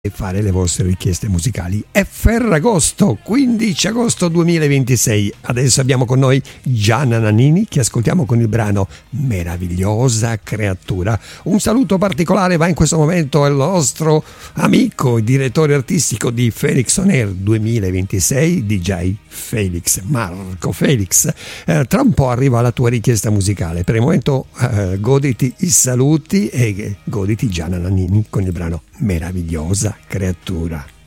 e fare le vostre richieste musicali. È Ferragosto, 15 agosto 2026. Adesso abbiamo con noi Gianna Nannini, che ascoltiamo con il brano Meravigliosa creatura. Un saluto particolare va in questo momento al nostro amico e direttore artistico di Felix On Air 2026, DJ Felix, Marco Felix. Tra un po' arriva la tua richiesta musicale. Per il momento goditi i saluti e goditi Gianna Nannini con il brano Meravigliosa creatura.